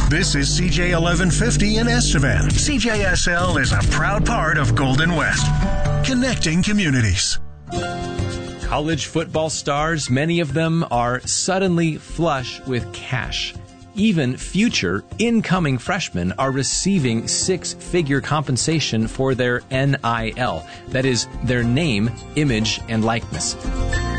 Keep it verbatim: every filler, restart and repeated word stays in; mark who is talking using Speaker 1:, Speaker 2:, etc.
Speaker 1: This is C J eleven fifty in Estevan. C J S L is a proud part of Golden West, connecting communities.
Speaker 2: College football stars, many of them are suddenly flush with cash. Even future incoming freshmen are receiving six-figure compensation for their N I L. That is, their name, image, and likeness.